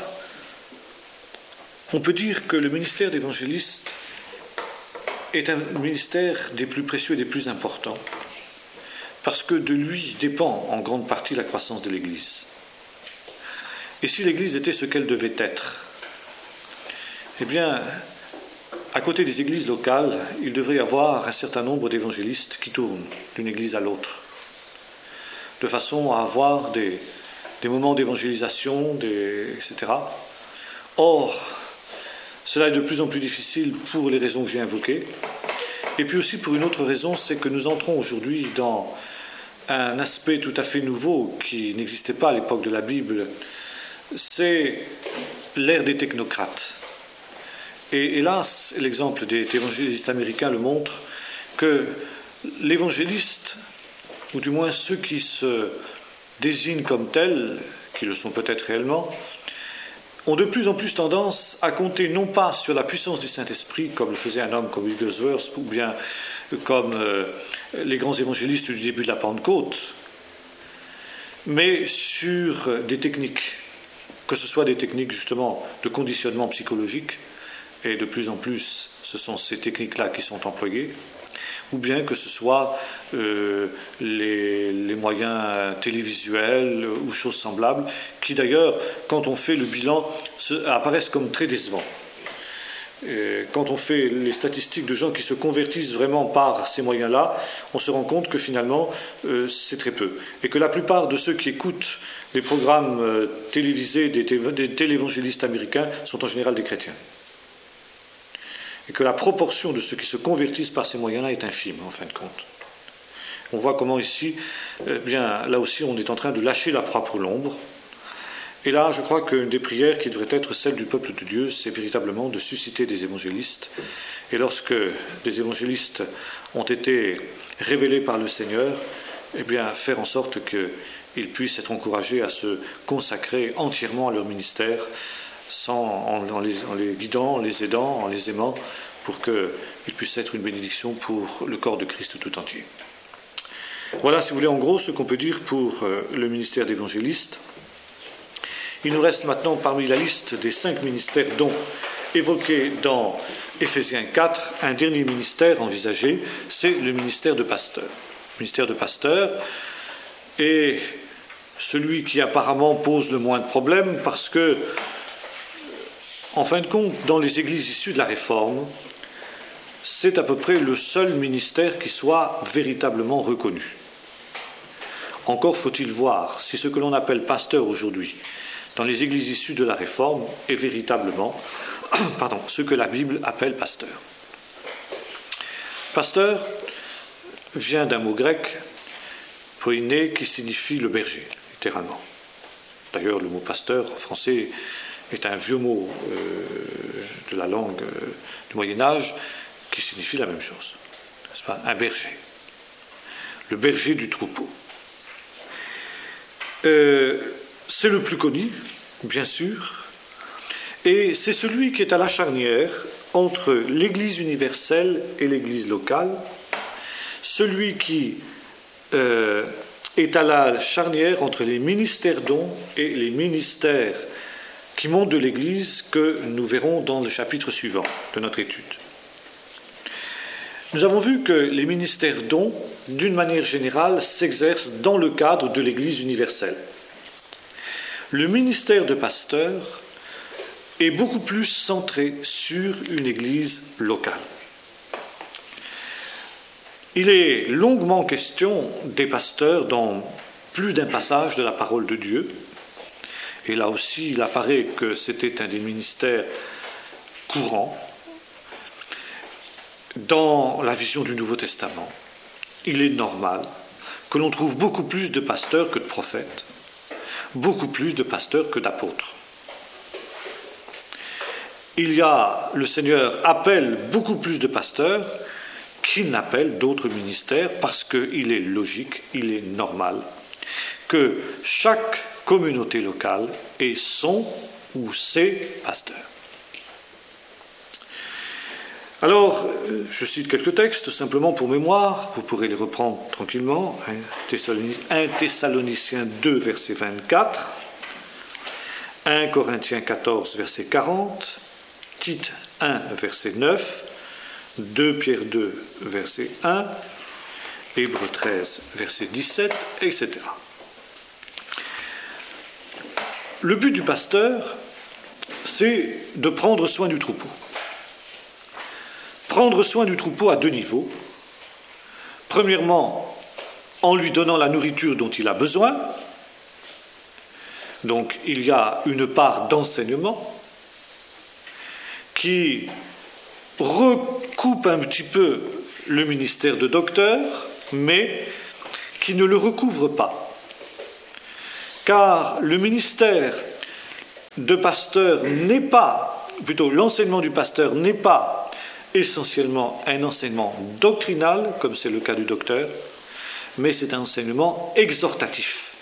S2: on peut dire que le ministère d'évangéliste est un ministère des plus précieux et des plus importants, parce que de lui dépend en grande partie la croissance de l'Église. Et si l'Église était ce qu'elle devait être, eh bien, à côté des églises locales, il devrait y avoir un certain nombre d'évangélistes qui tournent d'une église à l'autre, de façon à avoir des, des moments d'évangélisation, des, et cetera. Or, cela est de plus en plus difficile pour les raisons que j'ai invoquées, Et puis aussi pour une autre raison, c'est que nous entrons aujourd'hui dans un aspect tout à fait nouveau qui n'existait pas à l'époque de la Bible, c'est l'ère des technocrates. Et hélas, l'exemple des évangélistes américains le montre, que l'évangéliste, ou du moins ceux qui se désignent comme tels, qui le sont peut-être réellement, ont de plus en plus tendance à compter non pas sur la puissance du Saint-Esprit, comme le faisait un homme comme Wigglesworth, ou bien comme euh, les grands évangélistes du début de la Pentecôte, mais sur des techniques, que ce soit des techniques justement de conditionnement psychologique, et de plus en plus ce sont ces techniques-là qui sont employées, ou bien que ce soit euh, les, les moyens télévisuels ou choses semblables, qui d'ailleurs, quand on fait le bilan, se, apparaissent comme très décevants. Et quand on fait les statistiques de gens qui se convertissent vraiment par ces moyens-là, on se rend compte que finalement, euh, c'est très peu. Et que la plupart de ceux qui écoutent les programmes euh, télévisés des, des télévangélistes américains sont en général des chrétiens. Et que la proportion de ceux qui se convertissent par ces moyens-là est infime, en fin de compte. On voit comment ici, eh bien, là aussi, on est en train de lâcher la proie pour l'ombre. Et là, je crois qu'une des prières qui devrait être celle du peuple de Dieu, c'est véritablement de susciter des évangélistes. Et lorsque des évangélistes ont été révélés par le Seigneur, eh bien, faire en sorte qu'ils puissent être encouragés à se consacrer entièrement à leur ministère, sans, en, en, les, en les guidant, en les aidant, en les aimant, pour qu'ils puissent être une bénédiction pour le corps de Christ tout entier. Voilà, si vous voulez, en gros, ce qu'on peut dire pour euh, le ministère d'évangéliste. Il nous reste maintenant, parmi la liste des cinq ministères dont évoqués dans Éphésiens quatre, un dernier ministère envisagé, c'est le ministère de pasteur. Le ministère de pasteur est celui qui apparemment pose le moins de problèmes, parce que en fin de compte, dans les églises issues de la Réforme, c'est à peu près le seul ministère qui soit véritablement reconnu. Encore faut-il voir si ce que l'on appelle pasteur aujourd'hui, dans les églises issues de la Réforme, est véritablement pardon, ce que la Bible appelle pasteur. Pasteur vient d'un mot grec, poiné, qui signifie le berger, littéralement. D'ailleurs, le mot pasteur en français est un vieux mot euh, de la langue euh, du Moyen-Âge qui signifie la même chose, n'est-ce pas ? Un berger, le berger du troupeau. Euh, c'est le plus connu, bien sûr, et c'est celui qui est à la charnière entre l'Église universelle et l'Église locale, celui qui euh, est à la charnière entre les ministères dons et les ministères qui montent de l'Église, que nous verrons dans le chapitre suivant de notre étude. Nous avons vu que les ministères dons, d'une manière générale, s'exercent dans le cadre de l'Église universelle. Le ministère de pasteur est beaucoup plus centré sur une Église locale. Il est longuement question des pasteurs dans plus d'un passage de la parole de Dieu. Et là aussi, il apparaît que c'était un des ministères courants. Dans la vision du Nouveau Testament, il est normal que l'on trouve beaucoup plus de pasteurs que de prophètes, beaucoup plus de pasteurs que d'apôtres. Il y a, le Seigneur appelle beaucoup plus de pasteurs qu'il n'appelle d'autres ministères, parce qu'il est logique, il est normal que chaque communauté locale ait son ou ses pasteurs. Alors, je cite quelques textes, simplement pour mémoire, vous pourrez les reprendre tranquillement. un Thessaloniciens deux, verset vingt-quatre, un Corinthiens quatorze, verset quarante, Tite un, verset neuf, deux Pierre deux, verset un, Hébreux treize, verset dix-sept, et cetera. Le but du pasteur, c'est de prendre soin du troupeau. Prendre soin du troupeau à deux niveaux. Premièrement, en lui donnant la nourriture dont il a besoin. Donc, il y a une part d'enseignement qui recoupe un petit peu le ministère de docteur, mais qui ne le recouvre pas. Car le ministère de pasteur n'est pas, plutôt l'enseignement du pasteur n'est pas essentiellement un enseignement doctrinal, comme c'est le cas du docteur, mais c'est un enseignement exhortatif.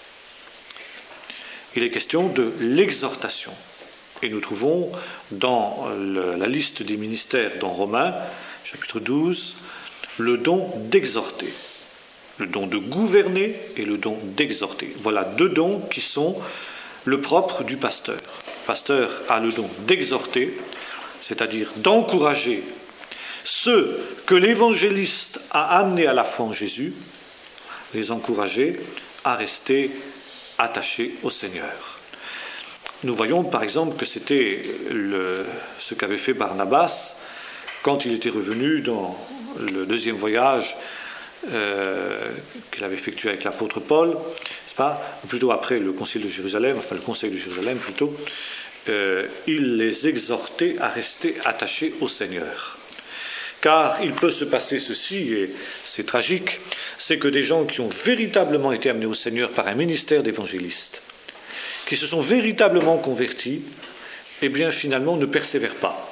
S2: Il est question de l'exhortation. Et nous trouvons dans le, la liste des ministères dans Romains, chapitre douze, le don d'exhorter. Le don de gouverner et le don d'exhorter. Voilà deux dons qui sont le propre du pasteur. Le pasteur a le don d'exhorter, c'est-à-dire d'encourager ceux que l'évangéliste a amenés à la foi en Jésus, les encourager à rester attachés au Seigneur. Nous voyons par exemple que c'était le, ce qu'avait fait Barnabas quand il était revenu dans le deuxième voyage euh, qu'il avait effectué avec l'apôtre Paul, n'est-ce pas, ou plutôt après le concile de Jérusalem, enfin le conseil de Jérusalem plutôt, euh, il les exhortait à rester attachés au Seigneur. Car il peut se passer ceci, et c'est tragique, c'est que des gens qui ont véritablement été amenés au Seigneur par un ministère d'évangélistes, qui se sont véritablement convertis, eh bien finalement ne persévèrent pas.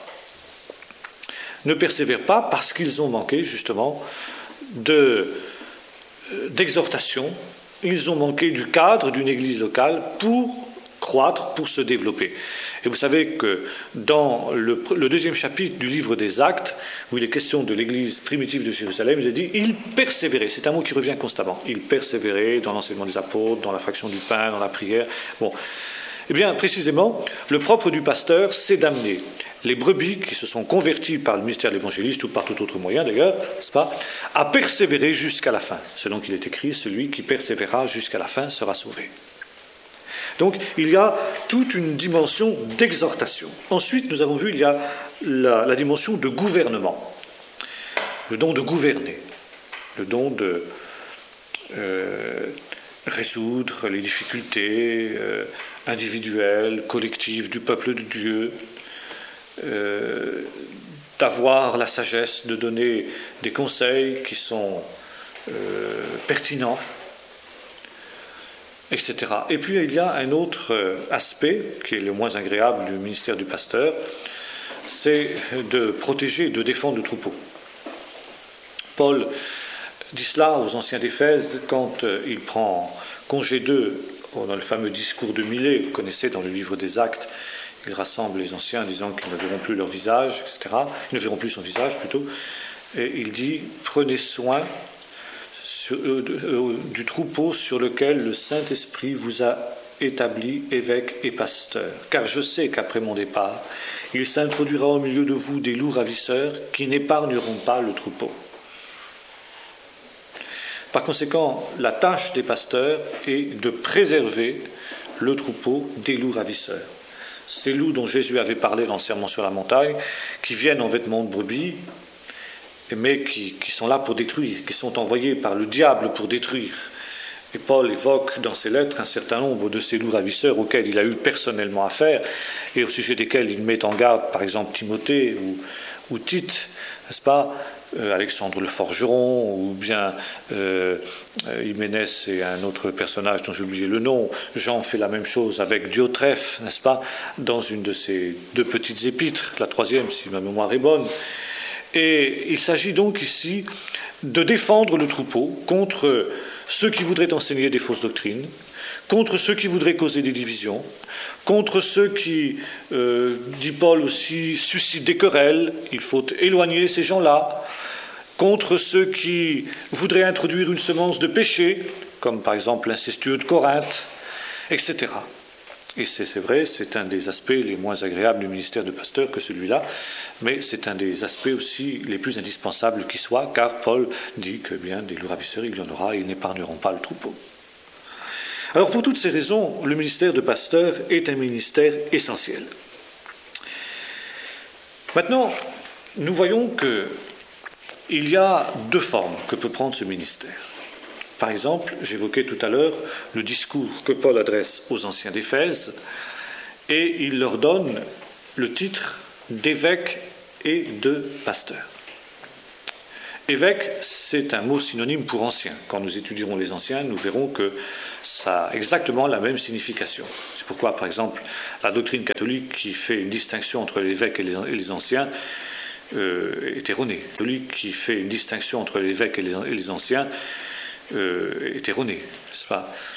S2: Ne persévèrent pas parce qu'ils ont manqué justement de, d'exhortation, ils ont manqué du cadre d'une église locale pour croître, pour se développer. Et vous savez que dans le, le deuxième chapitre du livre des Actes, où il est question de l'église primitive de Jérusalem, il est dit « ils persévéraient ». C'est un mot qui revient constamment. Ils persévéraient dans l'enseignement des apôtres, dans la fraction du pain, dans la prière. Bon. Eh bien, précisément, le propre du pasteur, c'est d'amener les brebis qui se sont convertis par le ministère de l'évangéliste ou par tout autre moyen d'ailleurs, n'est-ce pas, à persévérer jusqu'à la fin. Selon qu'il est écrit, celui qui persévérera jusqu'à la fin sera sauvé. Donc, il y a toute une dimension d'exhortation. Ensuite, nous avons vu, il y a la, la dimension de gouvernement. Le don de gouverner. Le don de euh, résoudre les difficultés euh, individuelles, collectives du peuple de Dieu. Euh, d'avoir la sagesse de donner des conseils qui sont euh, pertinents, et cetera. Et puis il y a un autre aspect, qui est le moins agréable du ministère du pasteur, c'est de protéger, de défendre le troupeau. Paul dit cela aux anciens d'Éphèse quand il prend congé d'eux dans le fameux discours de Milet, vous connaissez dans le livre des Actes, il rassemble les anciens disant qu'ils ne verront plus leur visage, et cetera. Ils ne verront plus son visage plutôt. Et il dit « Prenez soin sur, euh, euh, du troupeau sur lequel le Saint-Esprit vous a établi évêque et pasteur. Car je sais qu'après mon départ, il s'introduira au milieu de vous des loups ravisseurs qui n'épargneront pas le troupeau. » Par conséquent, la tâche des pasteurs est de préserver le troupeau des loups ravisseurs. Ces loups dont Jésus avait parlé dans le Sermon sur la montagne, qui viennent en vêtements de brebis, mais qui, qui sont là pour détruire, qui sont envoyés par le diable pour détruire. Et Paul évoque dans ses lettres un certain nombre de ces loups ravisseurs auxquels il a eu personnellement affaire, et au sujet desquels il met en garde, par exemple, Timothée ou, ou Tite, n'est-ce pas, euh, Alexandre le forgeron, ou bien euh, Hyménès et un autre personnage dont j'ai oublié le nom. Jean fait la même chose avec Diotrephe, n'est-ce pas, dans une de ses deux petites épîtres, la troisième si ma mémoire est bonne. Et il s'agit donc ici de défendre le troupeau contre ceux qui voudraient enseigner des fausses doctrines, contre ceux qui voudraient causer des divisions, contre ceux qui, euh, dit Paul aussi, suscitent des querelles, il faut éloigner ces gens-là, contre ceux qui voudraient introduire une semence de péché, comme par exemple l'incestueux de Corinthe, et cetera. Et c'est, c'est vrai, c'est un des aspects les moins agréables du ministère de pasteur que celui-là, mais c'est un des aspects aussi les plus indispensables qui soient, car Paul dit que bien des loups ravisseurs, il y en aura, et ils n'épargneront pas le troupeau. Alors pour toutes ces raisons, le ministère de pasteur est un ministère essentiel. Maintenant, nous voyons qu'il y a deux formes que peut prendre ce ministère. Par exemple, j'évoquais tout à l'heure le discours que Paul adresse aux anciens d'Éphèse, et il leur donne le titre d'évêque et de pasteur. Évêque, c'est un mot synonyme pour ancien. Quand nous étudierons les anciens, nous verrons que ça a exactement la même signification. C'est pourquoi, par exemple, la doctrine catholique qui fait une distinction entre l'évêque et les, et les anciens euh, est erronée. La catholique qui fait une distinction entre l'évêque et les, et les anciens euh, est erronée, n'est-ce pas ?